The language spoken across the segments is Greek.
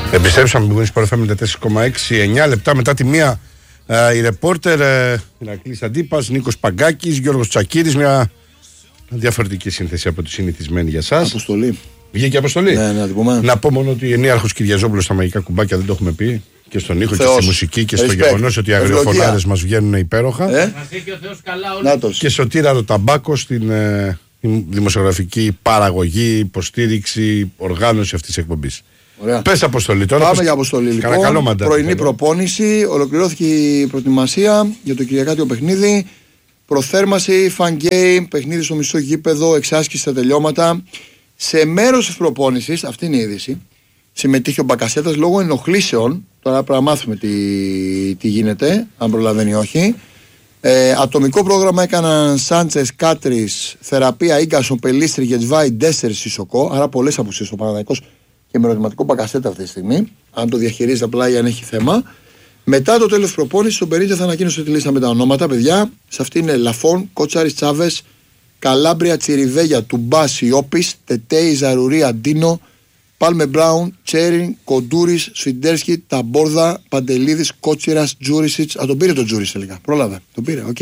Επιστρέψαμε με Sport FM 4,6, 9 λεπτά μετά τη μία. Η ρεπόρτερ Ηρακλής Αντίπας, Νίκος Παγκάκης, Γιώργος Τσακίρης. Μια διαφορετική σύνθεση από τη συνηθισμένη για σας. Αποστολή. Βγήκε αποστολή. Ναι, να πω μόνο ότι ενίαρχος Κυριαζόπουλος στα μαγικά κουμπάκια δεν το έχουμε πει. Και στον ήχο Θεός. Και στη μουσική και στο γεγονός ότι οι αγριοφωνάρες μας βγαίνουν υπέροχα. Μας έχει ο Θεός καλά όλοι. Και Σωτήρα Ρωταμπάκο στην δημοσιογραφική παραγωγή, υποστήριξη, οργάνωση αυτής της εκπομπής. Πες αποστολή τώρα. Πάμε για αποστολή λοιπόν. Πρωινή προπόνηση. Ολοκληρώθηκε η προετοιμασία για το κυριακάτικο παιχνίδι. Προθέρμαση, fan game, παιχνίδι στο μισό γήπεδο, εξάσκηση στα τελειώματα. Σε μέρος της προπόνησης, αυτή είναι η είδηση, συμμετείχε ο Μπακασέτας λόγω ενοχλήσεων. Τώρα πρέπει να μάθουμε τι γίνεται, αν προλαβαίνει ή όχι. Ατομικό πρόγραμμα έκαναν Σάντσες, Κάτρις, Θεραπεία, Ίγκασον, Πελίστρη, Γετβάη, Ντέσσερ, Σισοκό. Άρα πολλές απουσίες ο Παναθηναϊκός και με ερωτηματικό Μπακασέτα αυτή τη στιγμή. Αν το διαχειρίζεται απλά ή αν έχει θέμα. Μετά το τέλος της προπόνησης, ο Μπερίτζα θα ανακοίνωσε τη λίστα με τα ονόματα, παιδιά. Σε αυτή είναι Λαφών, Κότσαρης, Τσάβες, Καλάμπρια, Τσιριβέγια, Τουμπά, Ιόπης, Τετέι, Ζαρουρία, Ντίνο, Πάλμε Μπράουν, Τσέριν, Κοντούρης, Σφιντέρσκι, Ταμπόρδα, Παντελίδης, Κότσιρας, Τζούρισιτς. Α, τον πήρε τον Τζούρισιτς τελικά. Πρόλαβε. Τον πήρε, οκ.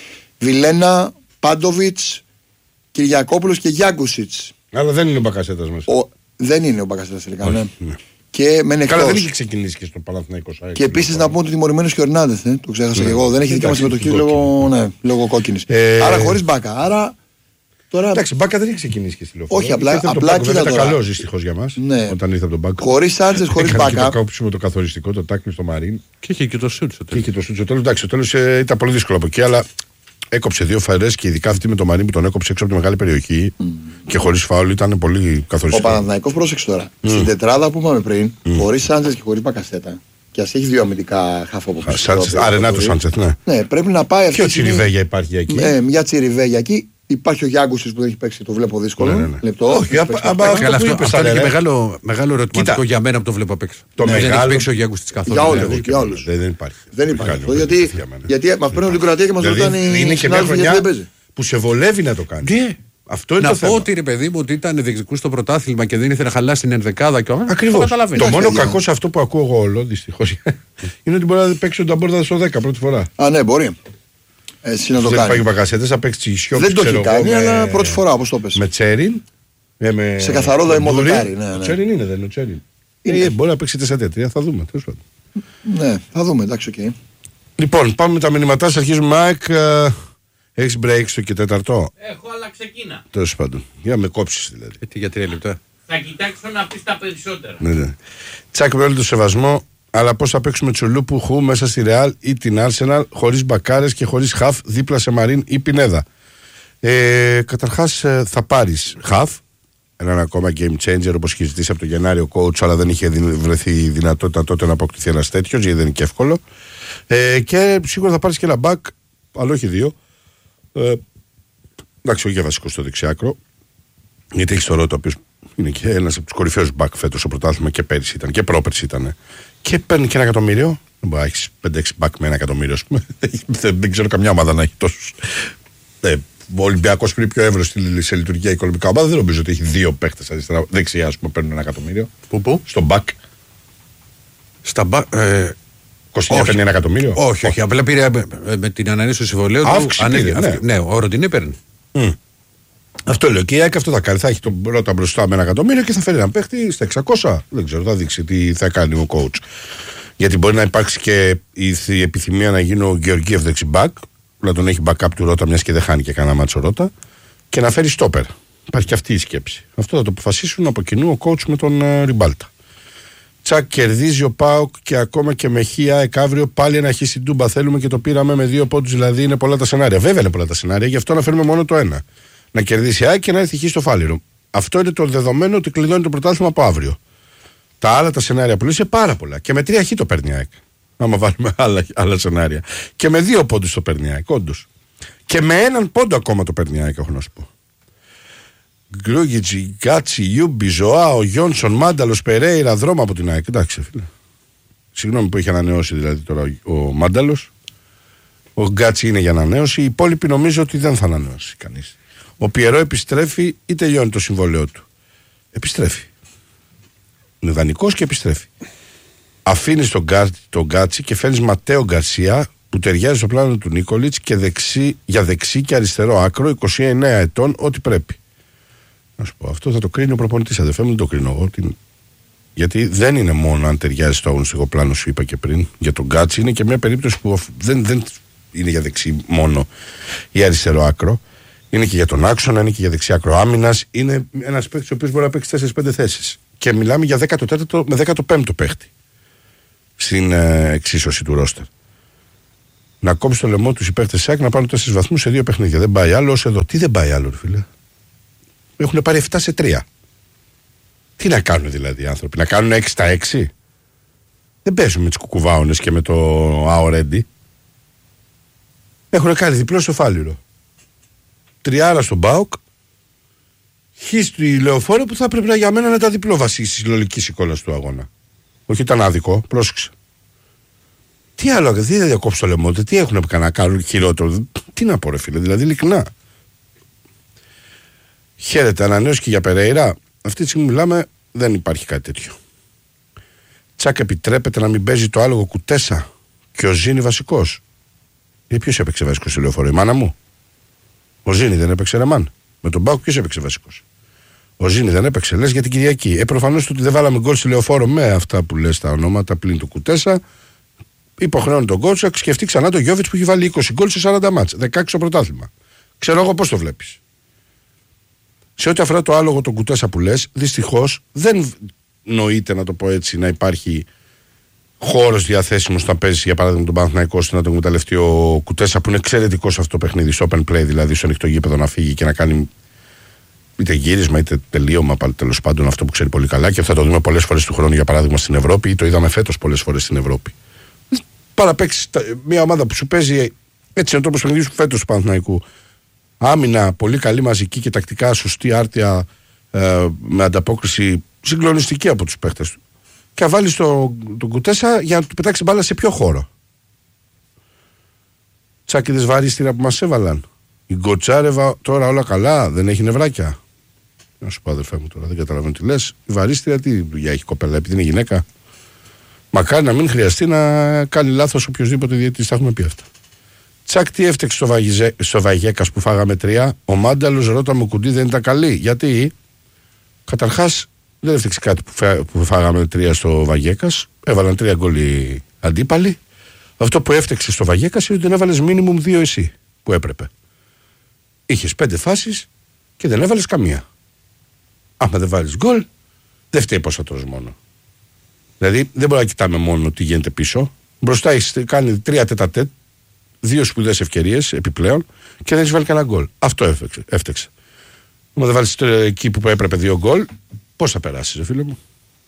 Βιλένα, Πάντοβιτς, Κυριακόπουλος και Γιάγκουσιτς. Αλλά δεν είναι ο Μπακασέτας μας. Δεν είναι ο Μπακασέτας τελικά, ναι. Και μένει εκτός. Καλά, δεν είχε ξεκινήσει και στο Παναθηναϊκό. Και επίσης να πούμε ότι τιμωρημένος και ο Ερνάντες, το ξέχασα και εγώ. Δεν έχει δικαίωμα συμμετοχή λόγω κόκκινης. Άρα χωρίς Μπάκα. Άρα. Τώρα... Εντάξει, Μπάκα δεν έχει ξεκινήσει και στη Λεωφόρο. Όχι, απλά ήταν καλό δυστυχώς για μας όταν ήρθε από τον Μπάκα. Χωρίς Σάντσες, χωρίς Μπάκα. Το κόψιμο το καθοριστικό, το τάκλι στο Μαρίν. Και είχε και το σούτ στο τέλος. Εντάξει, το τέλος ήταν πολύ δύσκολο από εκεί, αλλά έκοψε δύο φορές και ειδικά αυτή με το Μαρίν που τον έκοψε έξω από τη μεγάλη περιοχή και χωρίς φάουλ ήταν πολύ καθοριστικό. Ο Παναθηναϊκός, πρόσεξε τώρα. Στην τετράδα που είπαμε πριν, χωρίς Σάντσες και χωρίς Μπακασέτα. Και ας έχει δύο αμυντικά χάφο από πίσω. Ρενάτο Σάντσες, ναι. Ναι, πρέπει να πάει αυτή. Και ο Τσιριβέγια υπάρχει εκεί. Μια Τσιριβέγια εκεί. Υπάρχει ο Γιάγκουσης που δεν έχει παίξει, το βλέπω δύσκολο. Ναι. Λεπτό. Όχι, αυτό είναι και μεγάλο ερωτηματικό για μένα που το βλέπω απ' έξω. Δεν έχει παίξει ο Γιάγκουσης καθόλου. Για όλους. Δεν υπάρχει. Δεν υπάρχει. Γιατί μας παίρνουν την Κροατία και μας ρωτάνε είναι και μια χρονιά που σε βολεύει να το κάνει. Αυτό είναι να το θέμα. πω ότι ρε παιδί μου ότι ήταν διεκδικούς στο πρωτάθλημα και δεν ήθελε να χαλάσει την ενδεκάδα και όλα. Ακριβώς. Το μόνο κακό σε αυτό που ακούω εγώ όλο δυστυχώς είναι ότι μπορεί να παίξει ο Νταμπόρδα στο 10 πρώτη φορά. Α, ναι, μπορεί. Εσύ να το κάνει. Δεν το έχει κάνει, αλλά πρώτη φορά όπως το πες. Με Τσέριν. Σε καθαρό δοκάρι. Ο Τσέριν είναι, δεν είναι ο Τσέριν. Μπορεί να παίξει 4-3, θα δούμε. Ναι, θα δούμε, εντάξει, οκ. Λοιπόν, πάμε με τα μηνυματά. Αρχίζουμε, Μάικ. Έχεις break στο και τέταρτο. Έχω, αλλά ξεκίνα. Τέλος πάντων. Για να με κόψεις δηλαδή. Για 3 λεπτά. Θα κοιτάξω να πεις τα περισσότερα. Ναι. Τσάκ, με όλο το σεβασμό. Αλλά πώς θα παίξουμε Τσουλούπου, Χου μέσα στη Ρεάλ ή την Άρσεναλ χωρίς μπακάρες και χωρίς χαφ δίπλα σε Μαρίν ή Πινέδα. Καταρχάς θα πάρεις χαφ, έναν ακόμα game changer όπως είχε ζητήσει από το Γενάρη ο coach, αλλά δεν είχε βρεθεί η δυνατότητα τότε να αποκτηθεί ένας τέτοιος, γιατί δεν είναι και εύκολο. Και σίγουρα θα πάρεις και ένα back, αλλά όχι δύο. Εντάξει, όχι για βασικό στο δεξιάκρο, γιατί έχει το Ρότα, ο οποίος είναι και ένας από τους κορυφαίους back φέτος στο πρωτάθλημα και πέρυσι ήταν και πρόπερσι ήταν. Και παίρνει και 1 εκατομμύριο. Δεν μπορεί να έχει 5-6 back με 1 εκατομμύριο, ας πούμε. Δεν ξέρω καμιά ομάδα να έχει τόσους. Ο Ολυμπιακός πριν πιο εύρωστη σε λειτουργία οικονομικά ομάδα. Δεν νομίζω ότι έχει δύο παίχτες αριστερά, δεξιά, ας πούμε, παίρνουν 1 εκατομμύριο. Πού? Στο back. Στα back. Κωνσταντίνο παίρνει 1 εκατομμύριο. Όχι. Απλά πήρε με την ανανέωση του συμβολέου του. Ναι, ο Ροντινέ παίρνει. Αυτό λέω και η ΑΕΚ αυτό θα κάνει. Θα έχει τον πρώτα μπροστά με 1 εκατομμύριο και θα φέρει έναν παίχτη στα 600. Δεν ξέρω, θα δείξει τι θα κάνει ο coach. Γιατί μπορεί να υπάρξει και η επιθυμία να γίνει ο Γεωργίευ δεξιμπάκ, να τον έχει backup του Ρότα, μιας και δεν χάνει και κανένα μάτσο Ρότα, και να φέρει στόπερ. Υπάρχει και αυτή η σκέψη. Αυτό θα το αποφασίσουν από κοινού ο coach με τον Ριμπάλτα. Τσακ, κερδίζει ο ΠΑΟΚ και ακόμα και με χ ΑΕΚ αύριο πάλι ένα χ στην Τούμπα. Θέλουμε και το πήραμε με 2 πόντους, δηλαδή είναι πολλά τα σενάρια. Βέβαια είναι πολλά τα σενάρια, γι' αυτό να φέρουμε μόνο το ένα. Να κερδίσει η ΑΕΚ και να έρθει χ στο Φάληρο. Αυτό είναι το δεδομένο ότι κλειδώνει το πρωτάθλημα από αύριο. Τα άλλα τα σενάρια που λέει είναι πάρα πολλά. Και με 3 χ το παίρνει η ΑΕΚ. Άμα βάλουμε άλλα σενάρια. Και με 2 πόντους το παίρνει η ΑΕΚ, όντως. Και με 1 πόντο ακόμα το παίρνει η ΑΕΚ, έχω να σου πω. Γκρούγιτζι, Γκάτσι, Ιούμπι, Ζωάο, Γιόνσον, Μάνταλος, Περέιρα, δρόμο από την ΑΕΚ. Εντάξει, φίλε. Συγγνώμη που έχει ανανεώσει δηλαδή τώρα ο Μάνταλος. Ο Γκάτσι είναι για ανανέωση. Οι υπόλοιποι νομίζω ότι δεν θα ανανεώσει κανείς. Ο Πιερό επιστρέφει ή τελειώνει το συμβόλαιό του. Επιστρέφει. Είναι δανεικός και επιστρέφει. Αφήνεις τον Γκάτσι και φέρνεις Ματέο Γκαρσία που ταιριάζει στο πλάνο του Νίκολιτς και για δεξί και αριστερό άκρο, 29 ετών, ό,τι πρέπει. Να σου πω, αυτό θα το κρίνει ο προπονητής, αδερφέ μου, δεν το κρίνω εγώ. Γιατί δεν είναι μόνο αν ταιριάζει στο αγωνιστικό πλάνο, σου είπα και πριν. Για τον Γκάτσι είναι και μια περίπτωση που δεν είναι για δεξί μόνο ή αριστερό άκρο. Είναι και για τον άξονα, είναι και για δεξί άκρο άμυνας. Είναι ένας παίκτης ο οποίος μπορεί να παίξει 4-5 θέσεις. Και μιλάμε για 14ο με 15ο παίκτη στην εξίσωση του ρόστερ. Να κόψει το λαιμό του οι παίκτες ΣΑΚ να πάρουν 4 βαθμούς σε 2 παιχνίδια. Δεν πάει άλλο όσο εδώ. Τι δεν πάει άλλο, φίλε. Έχουν πάρει 7-3. Τι να κάνουν δηλαδή οι άνθρωποι, να κάνουν 6-6. Δεν παίζουν με τις κουκουβάονες και με το αορέντι. Έχουν κάνει διπλό στο Φάληρο. 3 στον ΠΑΟΚ. Χ στη Λεωφόρο που θα πρέπει για μένα να ήταν διπλό βασί τη συλλογική εικόνα του αγώνα. Όχι ήταν άδικο, πρόσεξε. Τι άλλο, τι θα διακόψει το λαιμό, τι έχουν να κάνουν χειρότερο. Τι να πω, ρε φίλε, δηλαδή ειλικρινά. Χαίρετε, ανανέωση και για Περέιρα. Αυτή τη στιγμή μιλάμε, δεν υπάρχει κάτι τέτοιο. Τσακ, επιτρέπεται να μην παίζει το άλογο Κουτέσα και ο Ζήνη βασικός. Ποιος έπαιξε βασικό στη Λεωφόρο, η μάνα μου. Ο Ζήνη δεν έπαιξε ρεμάν. Με τον Μπάουκ ποιος έπαιξε βασικός. Ο Ζήνη δεν έπαιξε, λες για την Κυριακή. Προφανώς ότι δεν βάλαμε γκολ στη Λεωφόρο με αυτά που λες τα ονόματα πλην του Κουτέσα. Υποχρεώνει τον coach να σκεφτεί ξανά τον Γιώβιτς που έχει βάλει 20 γκολ σε 40 μάτς. 16 στο πρωτάθλημα. Ξέρω εγώ πώς το βλέπεις. Σε ό,τι αφορά το άλογο τον Κουτέσα που λες, δυστυχώς δεν νοείται, να το πω έτσι, να υπάρχει χώρος διαθέσιμος να παίζει για παράδειγμα τον Παναθηναϊκό να τον εκμεταλλευτεί ο Κουτέσα που είναι εξαιρετικός σε αυτό το παιχνίδι, στο open play δηλαδή, στο ανοιχτό γήπεδο να φύγει και να κάνει είτε γύρισμα είτε τελείωμα, τέλος πάντων αυτό που ξέρει πολύ καλά και θα το δούμε πολλές φορές του χρόνου για παράδειγμα στην Ευρώπη ή το είδαμε φέτος πολλές φορές στην Ευρώπη. Παραπαίξει μια ομάδα που σου παίζει έτσι είναι ο τρόπος παιχνιδιού σου φέτος του Παναθηναϊκού. Άμυνα πολύ καλή, μαζική και τακτικά σωστή, άρτια, με ανταπόκριση συγκλονιστική από τους παίχτες του. Και βάλει τον Κουτέσα για να του πετάξει μπάλα σε ποιο χώρο. Τσάκηδες βαρύστηρα που μας έβαλαν. Η Γκοτσάρεβα τώρα όλα καλά, δεν έχει νευράκια. Να σου πω αδερφέ μου τώρα, δεν καταλαβαίνω τι λες. Η βαρύστηρα τι δουλειά έχει κοπέλα, επειδή είναι γυναίκα. Μακάρι να μην χρειαστεί να κάνει λάθος οποιοδήποτε διαιτητής, τα έχουμε πει αυτά. Τσακ, τι έφτεξε στο Βαγέκας που φάγαμε 3. Ο Μάνταλος ρώτα μου κουντί δεν ήταν καλή. Γιατί καταρχάς δεν έφτεξε κάτι που φάγαμε 3 στο Βαγέκας. Έβαλαν 3 γκολ οι αντίπαλοι. Αυτό που έφτεξε στο Βαγέκας είναι ότι δεν έβαλες μίνιμουμ 2 εσύ που έπρεπε. Είχες 5 φάσεις και δεν έβαλες καμία. Άμα δεν βάλεις γκολ, δεν φταίει πως θα τρως μόνο. Δηλαδή δεν μπορούμε να κοιτάμε μόνο τι γίνεται πίσω. Μπροστά έχεις κάνει 3 τετατέτ, 2 σπουδαίες ευκαιρίες επιπλέον και δεν έχεις βάλει κανένα γκολ. Αυτό έφτεξε. Άμα δεν βάλεις εκεί που έπρεπε 2 γκολ, πώς θα περάσεις, φίλε μου.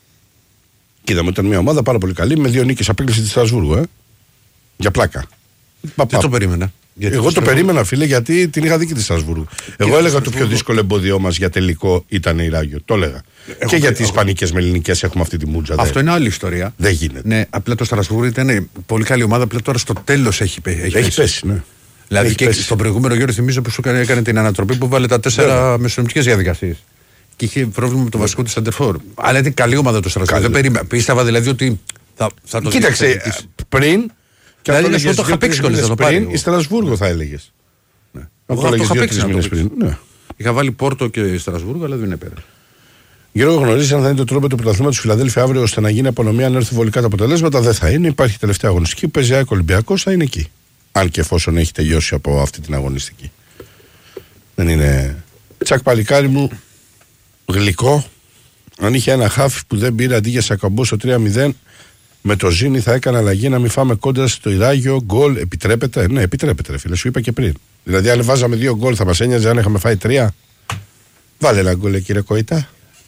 Και είδαμε ότι ήταν μια ομάδα πάρα πολύ καλή με 2 νίκες απέκλεισε τη Στρασβούργο, για πλάκα. Δεν το περίμενα. Εγώ το περίμενα, φίλε, γιατί την είχα δει και τη Στρασβούργου. Εγώ έλεγα το πιο δύσκολο εμπόδιό μας για τελικό ήταν η Ράγιο. Το έλεγα. Και για τις Ισπανικές με Ελληνικές έχουμε αυτή τη μούτζα. Αυτό είναι άλλη ιστορία. Δεν γίνεται. Ναι, απλά το Στρασβούργο ήταν πολύ καλή ομάδα. Απλά τώρα στο τέλος έχει πέσει. Ναι. Δηλαδή και στον προηγούμενο γύρο θυμίζω που σου έκανε την ανατροπή που βάλε τα 4 μεσονομικές διαδικασίες. Και είχε πρόβλημα με το βασικό του Σαντερφόρ. Αλλά ήταν καλή ομάδα το Στρασβούργο. Πίστευα δηλαδή ότι θα το κοίταξε πριν. Και δηλαδή είναι αυτό το είχα παίξει κιόλας να πριν, η Στρασβούργο θα έλεγες. Εγώ το είχα παίξει πριν. Είχα βάλει Πόρτο και Στρασβούργο, αλλά δεν είναι πέρα. Γιώργο, γνωρίζει αν θα είναι το τρόπο του πρωταθλήματος του Φιλαδέλφια αύριο ώστε να γίνει απονομή, αν έρθει βολικά τα αποτελέσματα? Δεν θα είναι. Υπάρχει τελευταία αγωνιστική που παίζει ΑΕΚ Ολυμπιακός, θα είναι εκεί. Αν και εφόσον έχει τελειώσει από αυτή την αγωνιστική. Δεν είναι. Τσακ, παλικάρι μου, γλυκό. Αν είχε ένα χάφι που δεν πήρε αντί για Σακαμπό στο 3-0. Με το Ζήνη θα έκανε αλλαγή να μην φάμε κόντρα στο Ιράγιο. Γκολ επιτρέπεται? Ναι, επιτρέπεται, ρε φίλε, σου είπα και πριν. Δηλαδή, αν βάζαμε 2 γκολ, θα μας ένοιαζε αν είχαμε φάει 3. Βάλε ένα γκολ, κύριε Κοϊτά.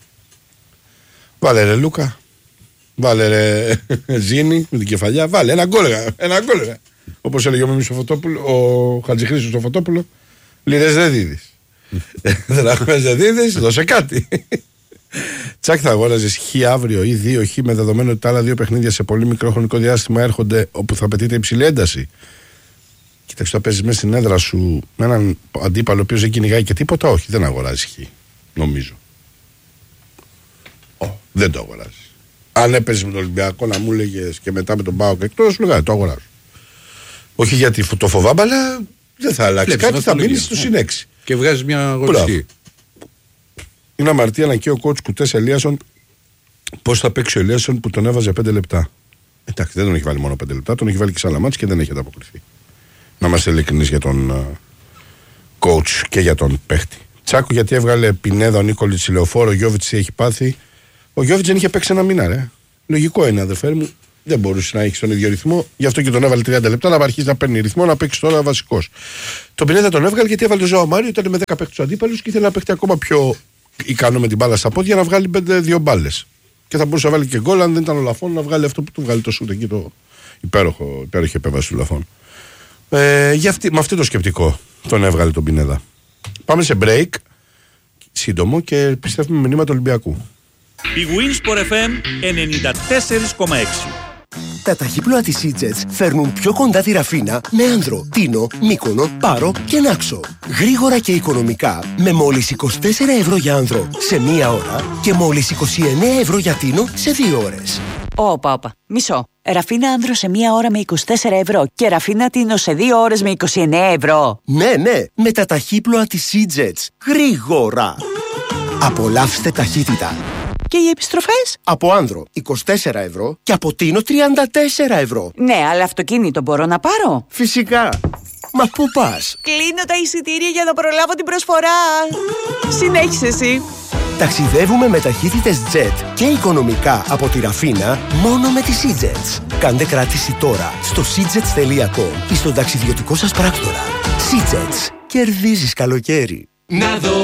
Βάλε ρε Λούκα. Βάλε ρε Ζήνη με την κεφαλιά. Βάλε ένα γκολ. Όπως έλεγε ο Χατζηχρήστος στο Φωτόπουλο, λίρες δεν δίδεις. Δραχμές δεν δίδεις, δώσε κάτι. Τσακ, θα αγόραζες χ αύριο ή 2 χ με δεδομένο ότι τα άλλα 2 παιχνίδια σε πολύ μικρό χρονικό διάστημα έρχονται όπου θα απαιτείται υψηλή ένταση? Κοίταξε, το παίζεις μέσα στην έδρα σου με έναν αντίπαλο ο οποίος δεν κυνηγάει και τίποτα. Όχι, δεν αγοράζεις χ, νομίζω. Δεν το αγοράζεις. Αν έπαιζε με τον Ολυμπιακό να μου έλεγε και μετά με τον ΠΑΟΚ εκτός, σου λέγανε το αγοράζω. Όχι γιατί το φοβάμαι, αλλά δεν θα αλλάξει κάτι, θα μείνει στο συνέξι. Και βγάζει μια αγωνιστική. Είναι αμαρτία να και ο coach Κουτές Ελίασον πώς θα παίξει ο Ελίασον που τον έβαζε 5 λεπτά. Εντάξει, δεν τον έχει βάλει μόνο 5 λεπτά, τον έχει βάλει και σε άλλα μάτς και δεν έχει ανταποκριθεί. Να είμαστε ειλικρινείς για τον coach και για τον παίχτη. Τσάκου γιατί έβγαλε Πινέδα ο Νίκολιτς Λεωφόρο, ο Γιώβιτς τι έχει πάθει. Ο Γιώβιτς δεν είχε παίξει ένα μήνα, ρε. Λογικό είναι, αδερφέ μου. Δεν μπορούσε να έχει τον ίδιο ρυθμό, γι' αυτό και τον έβαλε 30 λεπτά να αρχίσει να παίρνει ρυθμό, να παίξει τώρα βασικός. Τον Πινέδα τον έβγαλε γιατί έβαλε τον Ζωά Μάριο, ήταν με 10 παίκτες αντίπαλους και ήθελε να παίξει ακόμα πιο ικανό με την μπάλα στα πόδια να βγάλει 5-2 μπάλες. Και θα μπορούσε να βάλει και γκολ αν δεν ήταν ο Λαφών να βγάλει αυτό που του βγάλει το σούτ εκεί, το υπέροχη επέμβαση του Λαφών. Με αυτό το σκεπτικό τον έβγαλε τον Πινέδα. Πάμε σε break σύντομο και επιστρέφουμε με μηνύματα Ολυμπιακού. Η Winsport FM 94,6. Τα ταχύπλοα της E-Jets φέρνουν πιο κοντά τη Ραφίνα με Άνδρο, Τίνο, Μύκονο, Πάρο και Νάξο. Γρήγορα και οικονομικά με μόλις 24 ευρώ για Άνδρο σε 1 ώρα και μόλις 29 ευρώ για Τίνο σε 2 ώρες. Όπα, μισό. Ραφίνα Άνδρο σε 1 ώρα με 24 ευρώ και Ραφίνα Τίνο σε 2 ώρες με 29 ευρώ. Ναι, με τα ταχύπλοα της E-Jets. Γρήγορα. Απολαύστε ταχύτητα. Και οι επιστροφές? Από Άνδρο 24 ευρώ και από Τίνο 34 ευρώ. Ναι, αλλά αυτοκίνητο μπορώ να πάρω? Φυσικά. Μα πού πας? Κλείνω τα εισιτήρια για να προλάβω την προσφορά. Συνέχισε εσύ. Ταξιδεύουμε με ταχύτητες jet και οικονομικά από τη Ραφίνα μόνο με τις E-Jets. Κάντε κράτηση τώρα στο seajets.com ή στον ταξιδιωτικό σας πράκτορα. E-Jets. Κερδίζεις καλοκαίρι. Να δω